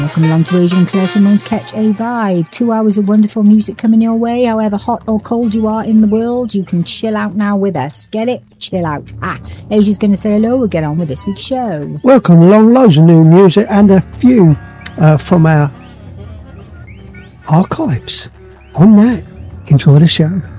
Welcome along to Asia and Claire Simone's Catch a Vibe. 2 hours of wonderful music coming your way. However hot or cold you are in the world, you can chill out now with us. Get it? Chill out. Asia's going to say hello. We'll get on with this week's show. Welcome along. Loads of new music and a few from our archives. On that, enjoy the show.